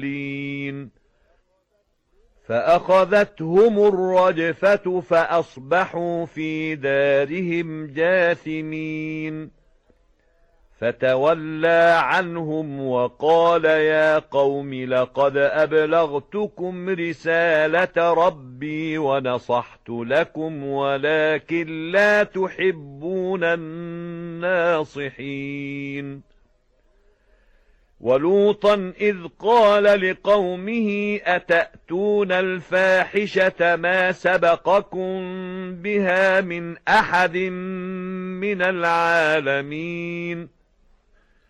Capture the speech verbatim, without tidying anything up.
فأخذتهم الرجفة فأصبحوا في دارهم جاثمين فتولى عنهم وقال يا قوم لقد أبلغتكم رسالة ربي ونصحت لكم ولكن لا تحبون الناصحين ولوطا إذ قال لقومه أتأتون الفاحشة ما سبقكم بها من أحد من العالمين